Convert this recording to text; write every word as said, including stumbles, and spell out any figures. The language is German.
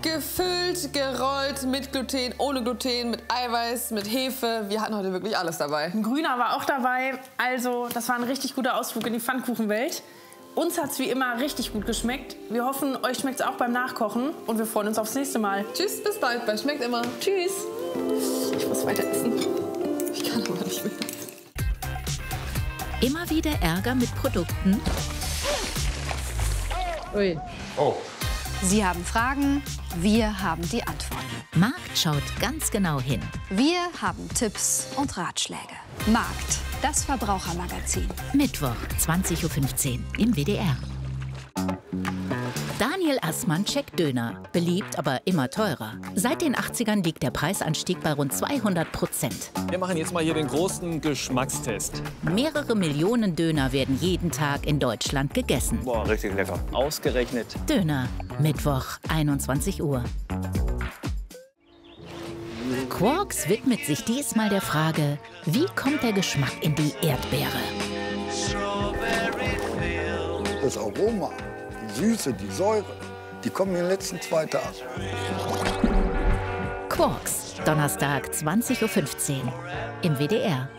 gefüllt, gerollt, mit Gluten, ohne Gluten, mit Eiweiß, mit Hefe. Wir hatten heute wirklich alles dabei. Ein Grüner war auch dabei. Also, das war ein richtig guter Ausflug in die Pfannkuchenwelt. Uns hat es wie immer richtig gut geschmeckt. Wir hoffen, euch schmeckt es auch beim Nachkochen. Und wir freuen uns aufs nächste Mal. Tschüss, bis bald bei Schmeckt immer. Tschüss. Ich muss weiter essen. Ich kann aber nicht mehr. Immer wieder Ärger mit Produkten? Ui. Oh. Sie haben Fragen, wir haben die Antworten. Markt schaut ganz genau hin. Wir haben Tipps und Ratschläge. Markt, das Verbrauchermagazin. Mittwoch, zwanzig Uhr fünfzehn im W D R. Daniel Assmann checkt Döner. Beliebt, aber immer teurer. Seit den achtzigern liegt der Preisanstieg bei rund zweihundert Prozent. Wir machen jetzt mal hier den großen Geschmackstest. Mehrere Millionen Döner werden jeden Tag in Deutschland gegessen. Boah, richtig lecker. Ausgerechnet. Döner, Mittwoch, einundzwanzig Uhr. Quarks widmet sich diesmal der Frage, wie kommt der Geschmack in die Erdbeere? Das Aroma, die Süße, die Säure, die kommen in den letzten zwei Tagen. Quarks, Donnerstag, zwanzig Uhr fünfzehn im W D R.